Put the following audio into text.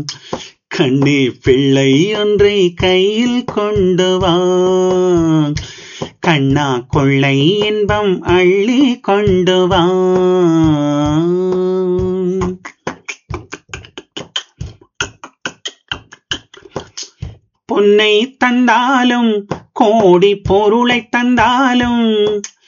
கண்ணே பிள்ளை ஒன்றை கையில் கொண்டு வா, கண்ணா கொள்ளை இன்பம் அள்ளி கொண்டு வா. பொன்னை தந்தாலும் கோடி பொருளை தந்தாலும்